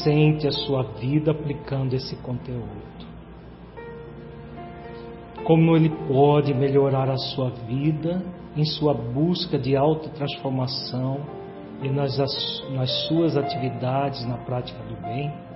sente a sua vida aplicando esse conteúdo. Como ele pode melhorar a sua vida em sua busca de autotransformação e nas suas atividades na prática do bem.